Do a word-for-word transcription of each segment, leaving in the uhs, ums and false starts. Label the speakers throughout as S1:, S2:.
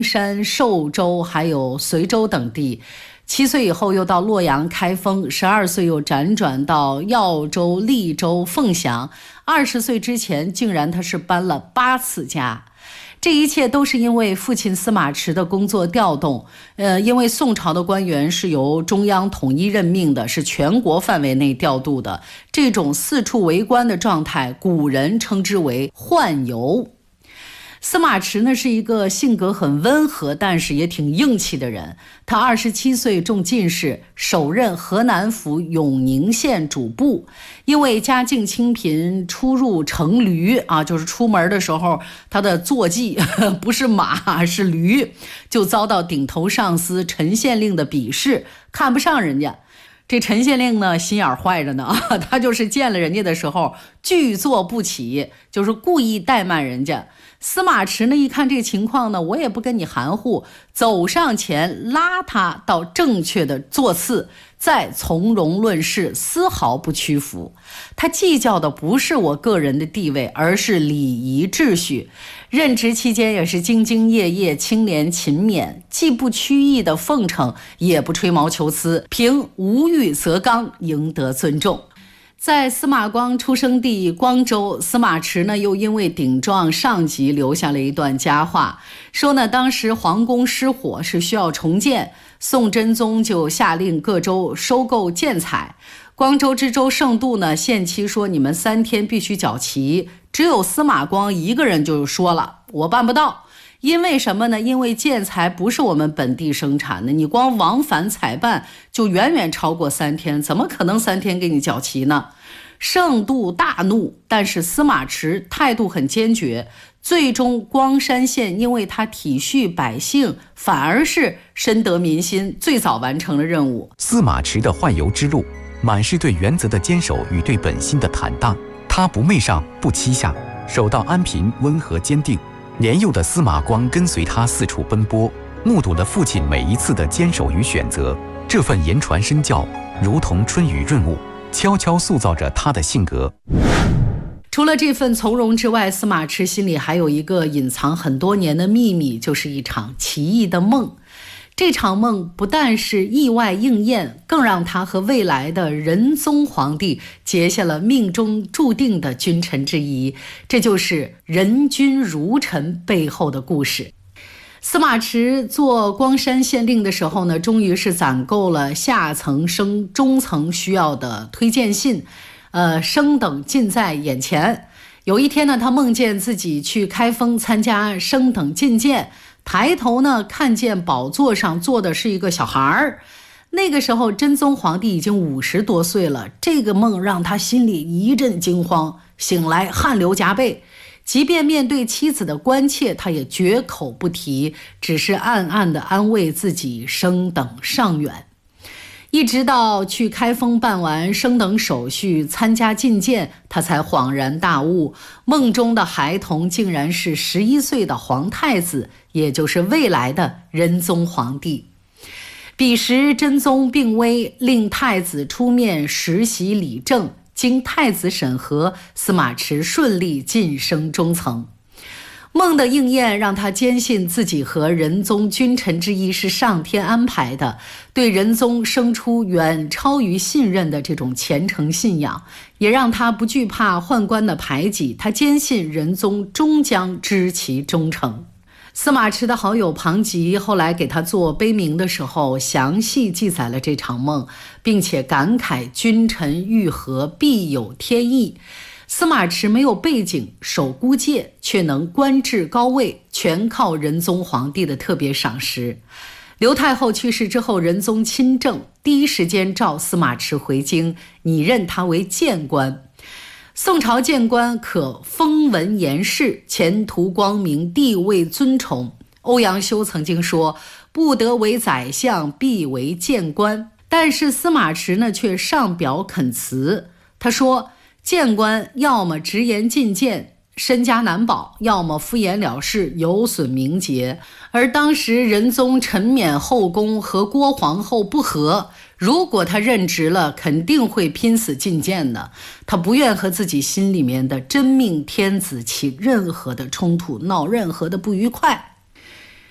S1: 山、寿州还有随州等地。七岁以后又到洛阳开封，十二岁又辗转到耀州、利州、凤翔，二十岁之前竟然他是搬了八次家。这一切都是因为父亲司马池的工作调动，呃，因为宋朝的官员是由中央统一任命的，是全国范围内调度的，这种四处为官的状态，古人称之为宦游。司马池呢是一个性格很温和，但是也挺硬气的人。他二十七岁中进士，首任河南府永宁县主簿。因为家境清贫，出入乘驴啊，就是出门的时候，他的坐骑不是马是驴，就遭到顶头上司陈县令的鄙视，看不上人家。这陈县令呢心眼坏着呢啊，他就是见了人家的时候拒坐不起，就是故意怠慢人家。司马池呢一看这个情况呢，我也不跟你含糊，走上前拉他到正确的座次，再从容论事，丝毫不屈服。他计较的不是我个人的地位，而是礼仪秩序。任职期间也是兢兢业业、清廉勤勉，既不曲意的奉承，也不吹毛求疵，凭无欲则刚，赢得尊重。在司马光出生地光州，司马池呢又因为顶撞上级留下了一段佳话，说呢当时皇宫失火是需要重建，宋真宗就下令各州收购建材。光州知州盛度呢限期说你们三天必须缴齐，只有司马光一个人就说了我办不到。因为什么呢？因为建材不是我们本地生产的，你光往返采办就远远超过三天，怎么可能三天给你缴齐呢？盛度大怒，但是司马池态度很坚决，最终光山县因为他体恤百姓，反而是深得民心，最早完成了任务。
S2: 司马池的宦游之路，满是对原则的坚守与对本心的坦荡，他不媚上不欺下，守到安平温和坚定。年幼的司马光跟随他四处奔波，目睹了父亲每一次的坚守与选择，这份言传身教如同春雨润物，悄悄塑造着他的性格。
S1: 除了这份从容之外，司马池心里还有一个隐藏很多年的秘密，就是一场奇异的梦。这场梦不但是意外应验，更让他和未来的仁宗皇帝结下了命中注定的君臣之谊，这就是仁君儒臣背后的故事。司马池做光山县令的时候呢，终于是攒够了下层升中层需要的推荐信，呃，升等近在眼前。有一天呢，他梦见自己去开封参加升等进谏，抬头呢，看见宝座上坐的是一个小孩儿。那个时候真宗皇帝已经五十多岁了，这个梦让他心里一阵惊慌，醒来汗流浃背。即便面对妻子的关切，他也绝口不提，只是暗暗地安慰自己升等尚远。一直到去开封办完升等手续，参加进谏，他才恍然大悟，梦中的孩童竟然是十一岁的皇太子，也就是未来的仁宗皇帝。彼时真宗病危，令太子出面实习理政，经太子审核，司马池顺利晋升中层。梦的应验让他坚信自己和仁宗君臣之谊是上天安排的，对仁宗生出远超于信任的这种虔诚信仰，也让他不惧怕宦官的排挤，他坚信仁宗终将知其忠诚。司马池的好友庞吉后来给他做碑铭的时候，详细记载了这场梦，并且感慨君臣遇合必有天意。司马池没有背景，守孤介，却能官至高位，全靠仁宗皇帝的特别赏识。刘太后去世之后，仁宗亲政，第一时间召司马池回京，拟任他为谏官。宋朝谏官可风闻言事，前途光明，地位尊崇。欧阳修曾经说，不得为宰相，必为谏官。但是司马池呢，却上表恳辞。他说，谏官要么直言进谏，身家难保，要么敷衍了事，有损名节。而当时仁宗陈冕后宫和郭皇后不和，如果他任职了，肯定会拼死进谏的。他不愿和自己心里面的真命天子起任何的冲突，闹任何的不愉快。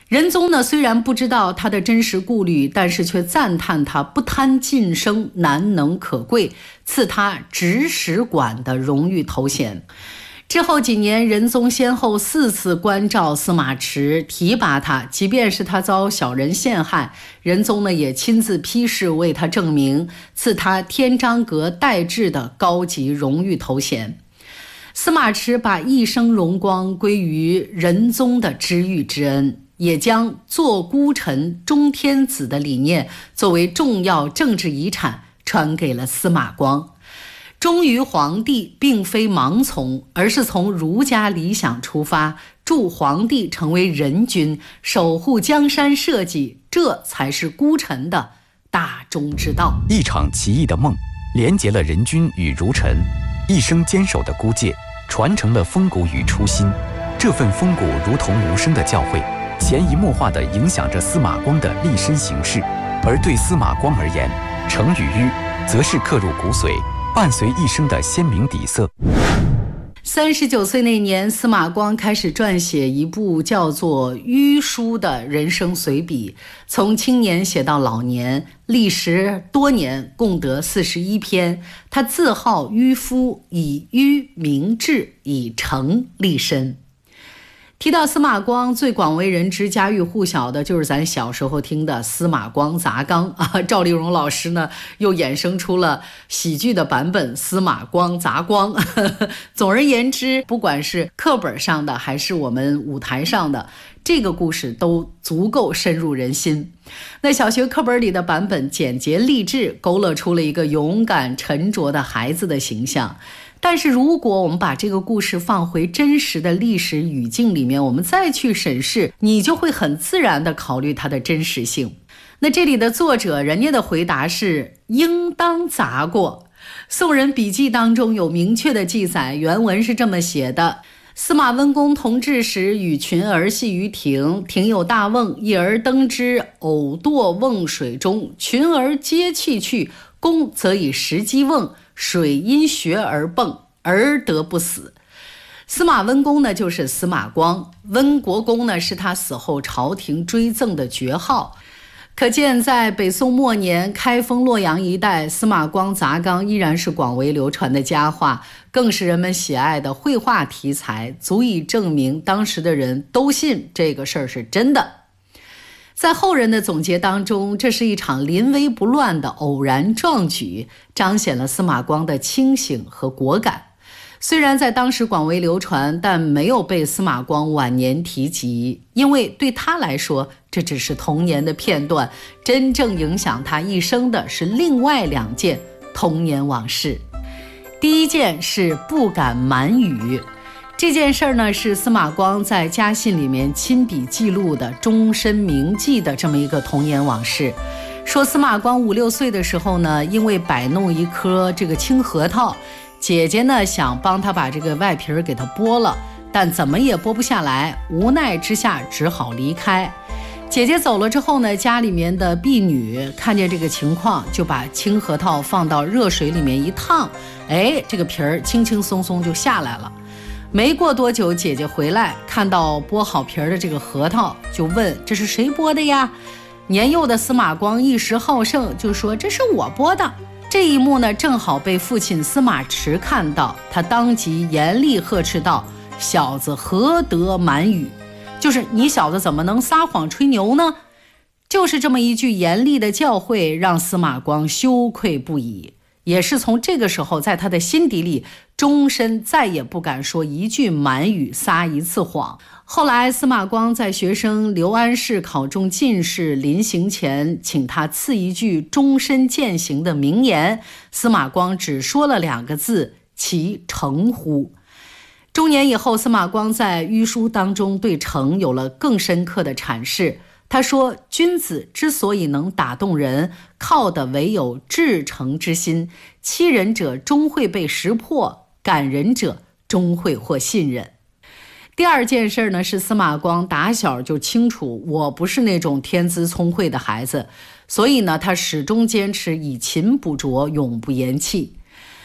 S1: 仁宗呢，虽然不知道他的真实顾虑，但是却赞叹他不贪晋升，难能可贵，赐他执使馆的荣誉头衔。之后几年，仁宗先后四次关照司马池，提拔他，即便是他遭小人陷害，仁宗呢也亲自批示为他证明，赐他天章阁代制的高级荣誉头衔。司马池把一生荣光归于仁宗的知遇之恩，也将做孤臣忠天子的理念作为重要政治遗产传给了司马光。忠于皇帝并非盲从，而是从儒家理想出发，助皇帝成为仁君，守护江山社稷，这才是孤臣的大忠之道。
S2: 一场奇异的梦，连结了仁君与儒臣一生坚守的孤戒，传承了风骨与初心。这份风骨如同无声的教诲，潜移默化地影响着司马光的立身行事。而对司马光而言，成与迂则是刻入骨髓，伴随一生的鲜明底色。
S1: 三十九岁那年，司马光开始撰写一部叫做《迂书》的人生随笔，从青年写到老年，历时多年，共得四十一篇。他自号迂夫，以迂明志，以诚立身。提到司马光，最广为人知、家喻户晓的就是咱小时候听的司马光砸缸啊。赵丽蓉老师呢，又衍生出了喜剧的版本司马光砸光。总而言之，不管是课本上的还是我们舞台上的，这个故事都足够深入人心。那小学课本里的版本简洁励志，勾勒出了一个勇敢沉着的孩子的形象。但是如果我们把这个故事放回真实的历史语境里面，我们再去审视，你就会很自然地考虑它的真实性。那这里的作者人家的回答是应当砸过。宋人笔记当中有明确的记载，原文是这么写的：司马温公同治时，与群儿戏于庭，庭有大瓮，一儿登之，偶堕瓮水中，群儿皆弃去，公则以石击瓮，水因穴而迸，而得不死。司马温公呢，就是司马光，温国公呢，是他死后朝廷追赠的爵号。可见在北宋末年开封洛阳一带，司马光砸缸依然是广为流传的佳话，更是人们喜爱的绘画题材，足以证明当时的人都信这个事儿是真的。在后人的总结当中，这是一场临危不乱的偶然壮举，彰显了司马光的清醒和果敢。虽然在当时广为流传，但没有被司马光晚年提及，因为对他来说，这只是童年的片段，真正影响他一生的是另外两件童年往事。第一件是不敢瞒语。这件事儿呢，是司马光在家信里面亲笔记录的终身铭记的这么一个童年往事。说司马光五六岁的时候呢，因为摆弄一颗这个青核桃，姐姐呢想帮他把这个外皮儿给他剥了，但怎么也剥不下来，无奈之下只好离开。姐姐走了之后呢，家里面的婢女看见这个情况，就把青核桃放到热水里面一烫，哎，这个皮儿轻轻松松就下来了。没过多久，姐姐回来看到剥好皮儿的这个核桃，就问这是谁剥的呀？年幼的司马光一时好胜，就说这是我剥的。这一幕呢，正好被父亲司马池看到，他当即严厉呵斥道：小子何得瞒语？就是你小子怎么能撒谎吹牛呢？就是这么一句严厉的教诲，让司马光羞愧不已。也是从这个时候，在他的心底里，终身再也不敢说一句瞒语，撒一次谎。后来司马光在学生刘安世考中进士，临行前请他赐一句终身践行的名言，司马光只说了两个字：其诚乎。中年以后，司马光在迂书当中对诚有了更深刻的阐释。他说，君子之所以能打动人，靠的唯有至诚之心，欺人者终会被识破，感人者终会获信任。第二件事呢，是司马光打小就清楚我不是那种天资聪慧的孩子，所以呢，他始终坚持以勤补拙，永不言弃。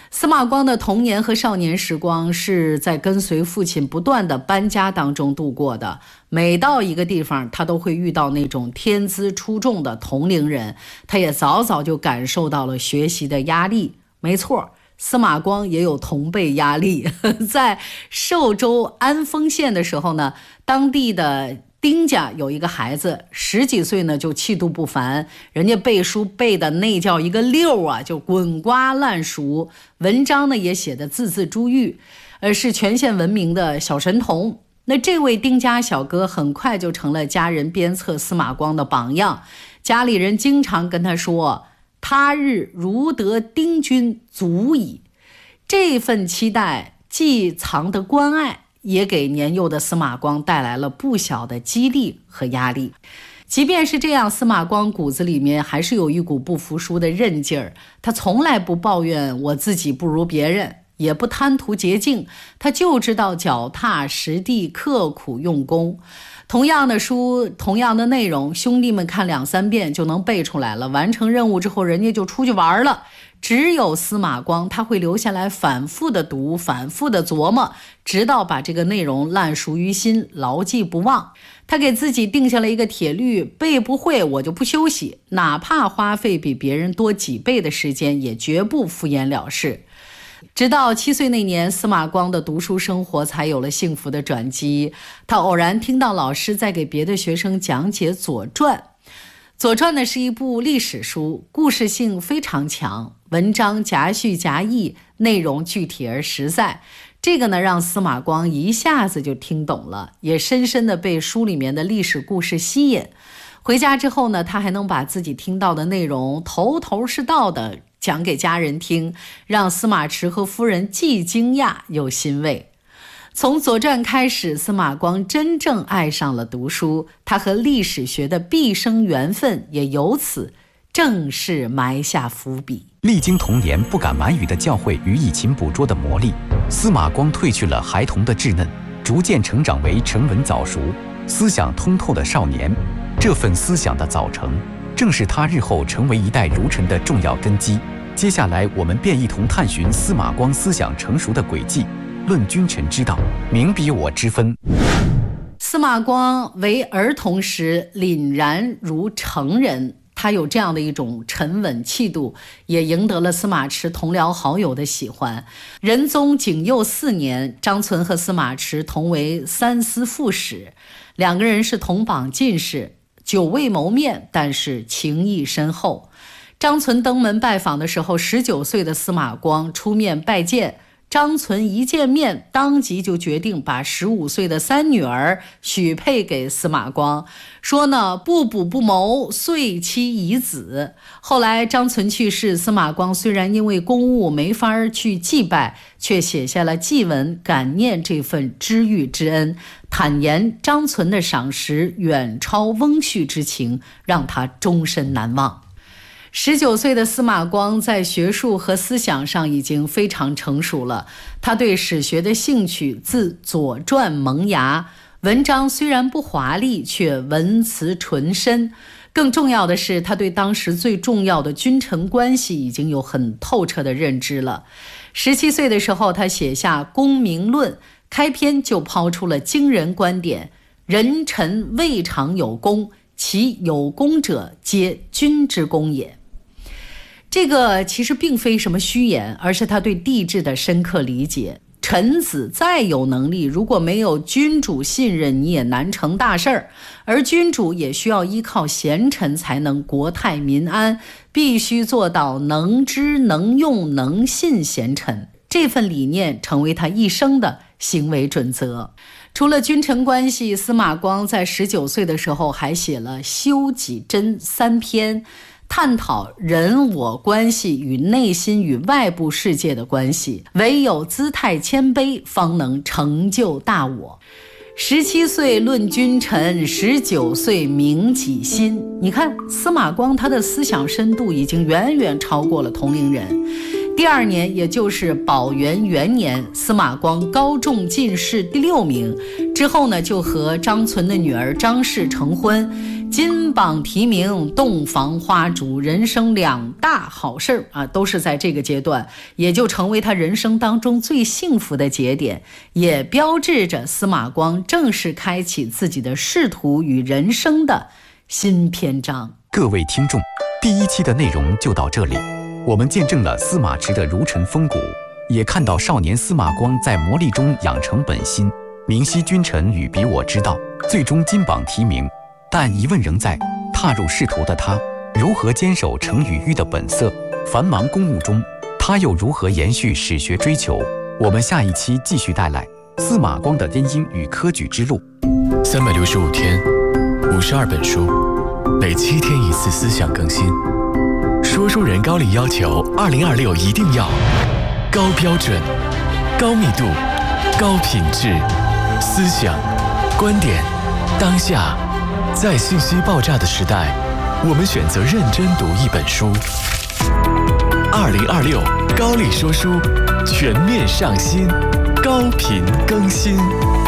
S1: 司马光的童年和少年时光是在跟随父亲不断的搬家当中度过的。每到一个地方，他都会遇到那种天资出众的同龄人，他也早早就感受到了学习的压力。没错，司马光也有同辈压力。在寿州安丰县的时候呢，当地的丁家有一个孩子，十几岁呢就气度不凡，人家背书背的那叫一个溜啊，就滚瓜烂熟，文章呢也写得字字珠玉，呃，是全县闻名的小神童。那这位丁家小哥很快就成了家人鞭策司马光的榜样，家里人经常跟他说，他日如得丁君足矣。这份期待既藏得关爱，也给年幼的司马光带来了不小的激励和压力。即便是这样，司马光骨子里面还是有一股不服输的韧劲儿，他从来不抱怨我自己不如别人，也不贪图捷径，他就知道脚踏实地，刻苦用功。同样的书，同样的内容，兄弟们看两三遍就能背出来了，完成任务之后人家就出去玩了。只有司马光，他会留下来反复的读，反复的琢磨，直到把这个内容烂熟于心，牢记不忘。他给自己定下了一个铁律，背不会我就不休息，哪怕花费比别人多几倍的时间，也绝不敷衍了事。直到七岁那年，司马光的读书生活才有了幸福的转机。他偶然听到老师在给别的学生讲解《左传》。《左传》呢是一部历史书，故事性非常强，文章夹叙夹议，内容具体而实在。这个呢让司马光一下子就听懂了，也深深地被书里面的历史故事吸引。回家之后呢，他还能把自己听到的内容头头是道的讲给家人听，让司马池和夫人既惊讶又欣慰。从《左传》开始，司马光真正爱上了读书，他和历史学的毕生缘分也由此正式埋下伏笔。
S2: 历经童年不敢瞒语的教诲与以勤捕捉的磨砺，司马光褪去了孩童的稚嫩，逐渐成长为沉稳早熟、思想通透的少年。这份思想的早成，正是他日后成为一代儒臣的重要根基。接下来我们便一同探寻司马光思想成熟的轨迹，论君臣之道，明彼我之分。
S1: 司马光为儿童时凛然如成人，他有这样的一种沉稳气度，也赢得了司马池同僚好友的喜欢。仁宗景佑四年，张存和司马池同为三司副使，两个人是同榜进士，久未谋面，但是情谊深厚。张存登门拜访的时候，十九岁的司马光出面拜见，张存一见面，当即就决定把十五岁的三女儿许配给司马光，说呢不补不谋，遂妻以子。后来张存去世，司马光虽然因为公务没法去祭拜，却写下了祭文感念这份知遇之恩，坦言张存的赏识远超翁婿之情，让他终身难忘。十九岁的司马光在学术和思想上已经非常成熟了，他对史学的兴趣自《左传》萌芽，文章虽然不华丽，却文辞纯深。更重要的是，他对当时最重要的君臣关系已经有很透彻的认知了。十七岁的时候，他写下《公明论》，开篇就抛出了惊人观点：人臣未尝有功，其有功者皆君之功也。这个其实并非什么虚言，而是他对帝制的深刻理解。臣子再有能力，如果没有君主信任，你也难成大事儿。而君主也需要依靠贤臣才能国泰民安，必须做到能知能用能信贤臣。这份理念成为他一生的行为准则。除了君臣关系，司马光在十九岁的时候还写了《修己真》三篇，探讨人我关系与内心与外部世界的关系，唯有姿态谦卑，方能成就大我。十七岁论君臣，十九岁明己心。你看司马光他的思想深度已经远远超过了同龄人。第二年，也就是宝元元年，司马光高中进士第六名，之后呢就和张存的女儿张氏成婚。 金榜题名、洞房花烛，人生两大好事儿啊，都是在这个阶段，也就成为他人生当中最幸福的节点，也标志着司马光正式开启自己的仕途与人生的新篇章。
S2: 各位听众，第一期的内容就到这里，我们见证了司马池的如尘风骨，也看到少年司马光在磨砺中养成本心，明晰君臣与彼我之道，最终金榜题名。但疑问仍在，踏入仕途的他如何坚守成与育的本色？繁忙公务中，他又如何延续史学追求？我们下一期继续带来司马光的根音与科举之路。
S3: 三百六十五天，五十二本书，每七天一次思想更新。说书人高丽要求，二零二六一定要高标准、高密度、高品质，思想、观点，当下。在信息爆炸的时代，我们选择认真读一本书。二零二六高丽说书全面上新，高频更新。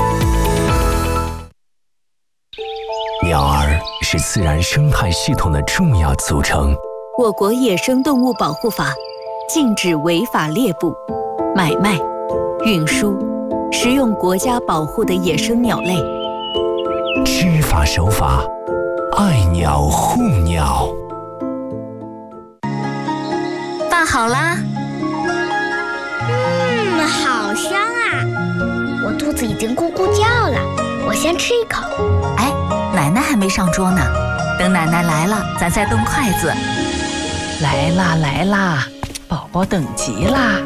S4: 鸟儿是自然生态系统的重要组成。
S5: 我国野生动物保护法禁止违法猎捕、买卖、运输、食用国家保护的野生鸟类。
S4: 知法守法，爱鸟护鸟。
S5: 饭好啦。
S6: 嗯，好香啊！我肚子已经咕咕叫了，我先吃一口。
S5: 哎，奶奶还没上桌呢，等奶奶来了，咱再动筷子。
S7: 来啦来啦，宝宝等急啦。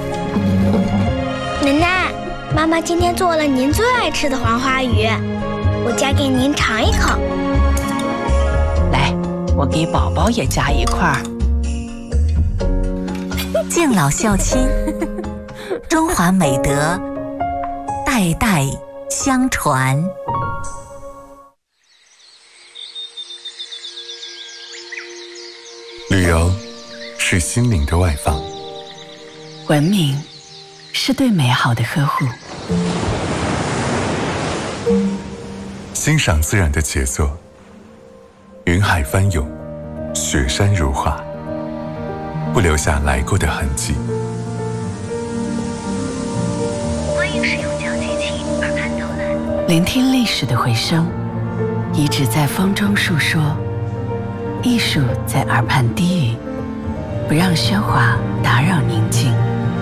S6: 奶奶，妈妈今天做了您最爱吃的黄花鱼。我夹给您尝一口。
S7: 来，我给宝宝也夹一块儿。
S5: 敬老孝亲，中华美德代代相传。
S8: 旅游是心灵的外放，
S7: 文明是对美好的呵护。
S8: 欣赏自然的杰作，云海翻涌，雪山如画，不留下来过的痕迹。
S6: 欢迎使用小机器耳畔导览，
S7: 聆听历史的回声，遗址在风中述说，艺术在耳畔低语，不让喧哗打扰宁静，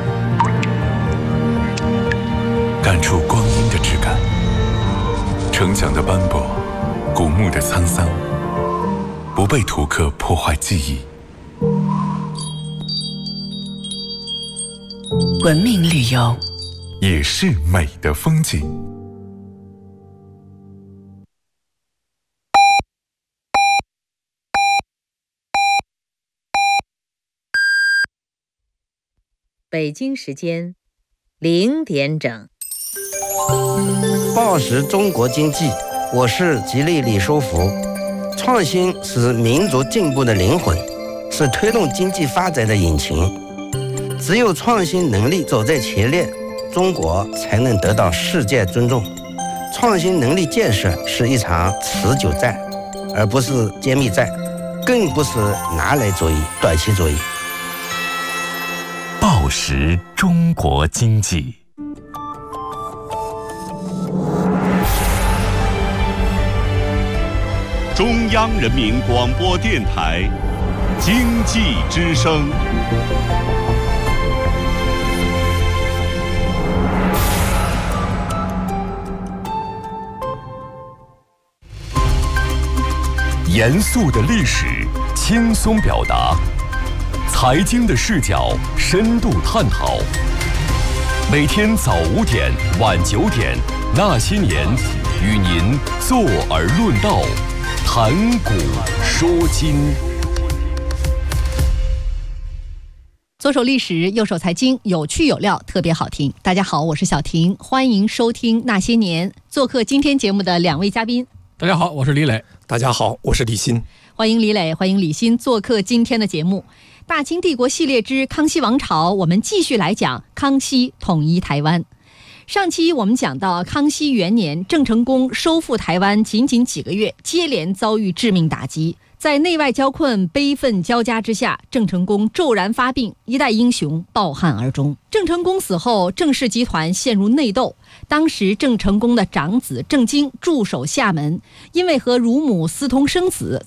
S8: 感触光阴的质感。城墙的斑驳，古墓的沧桑，不被图刻破坏记忆。
S7: 文明旅游
S8: 也是美的风景。
S9: 北京时间零点整。
S10: 报时中国经济，我是吉利李书福。创新是民族进步的灵魂，是推动经济发展的引擎。只有创新能力走在前列，中国才能得到世界尊重。创新能力建设是一场持久战，而不是歼灭战，更不是拿来主义、短期主义。
S4: 报时中国经济。
S11: 中央人民广播电台经济之声。
S12: 严肃的历史，轻松表达；财经的视角，深度探讨。每天早五点、晚九点，那些年，与您坐而论道。谈古说今，
S13: 左手历史，右手财经，有趣有料，特别好听。大家好，我是小婷，欢迎收听《那些年》。做客今天节目的两位嘉宾，
S14: 大家好，我是李磊。
S15: 大家好，我是李欣。
S13: 欢迎李磊，欢迎李欣做客今天的节目。大清帝国系列之康熙王朝，我们继续来讲康熙统一台湾。 上期我们讲到康熙元年，郑成功收复台湾仅仅几个月，接连遭遇致命打击，在内外交困、悲愤交加之下，郑成功骤然发病，一代英雄抱憾而终。郑成功死后，郑氏集团陷入内斗。当时郑成功的长子郑经驻守厦门，因为和乳母私通生子，